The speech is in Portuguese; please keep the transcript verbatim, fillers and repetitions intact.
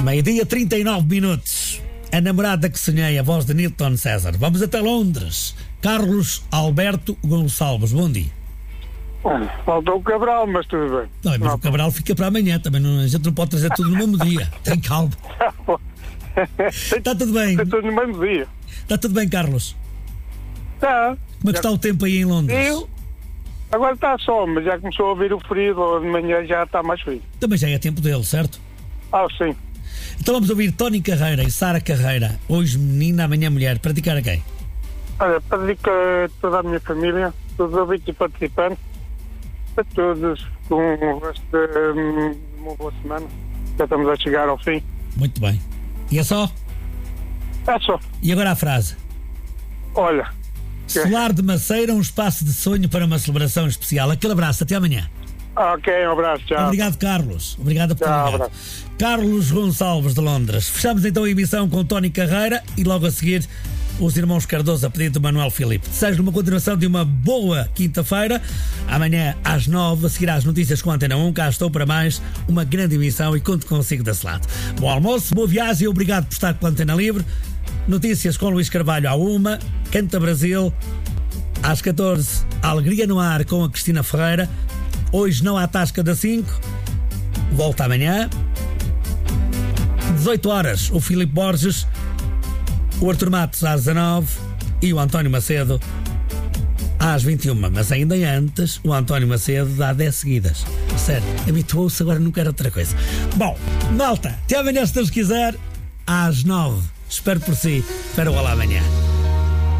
Meio-dia, trinta e nove minutos. A namorada que sonhei, a voz de Nilton César. Vamos até Londres. Carlos Alberto Gonçalves, bom dia. Bom, faltou o Cabral, mas tudo bem. Não, mas não, o Cabral fica para amanhã também. Não, a gente não pode trazer tudo no mesmo dia. Tem calma. Está tudo bem? Tem tudo no mesmo dia. Está tudo bem, Carlos? Está. Como é que está o tempo aí em Londres? Eu, agora está só, mas já começou a ouvir o frio, de manhã já está mais frio. Também já é tempo dele, certo? Ah, sim. Então vamos ouvir Tony Carreira e Sara Carreira. Hoje menina, amanhã mulher. Para dedicar a quem? Olha, para dedicar a toda a minha família, todos os ouvintes e participantes, a todos com o resto de hum, uma boa semana. Já estamos a chegar ao fim. Muito bem. E é só? É só. E agora a frase. Olha. Solar de Maceira, um espaço de sonho para uma celebração especial. Aquele abraço, até amanhã. Ok, um abraço, tchau. Obrigado, Carlos. Obrigado por ter Tchau, ligado. abraço. Carlos Gonçalves de Londres. Fechamos então a emissão com Tony Carreira e logo a seguir os irmãos Cardoso a pedido do Manuel Filipe. Desejo uma continuação de uma boa quinta-feira. Amanhã às nove, a seguir às notícias com a Antena um. Cá estou para mais uma grande emissão e conto consigo desse lado. Bom almoço, boa viagem e obrigado por estar com a Antena Livre. Notícias com Luís Carvalho à uma, Canta Brasil às catorze, Alegria no Ar com a Cristina Ferreira. Hoje não há Tasca da cinco. Volta amanhã. dezoito horas, o Filipe Borges, o Artur Matos às dezanove e o António Macedo às vinte e uma. Mas ainda antes, o António Macedo dá dez seguidas. Sério, habituou-se, agora não quero outra coisa. Bom, malta, até amanhã se Deus quiser, às nove. Espero por si. Espero lá amanhã.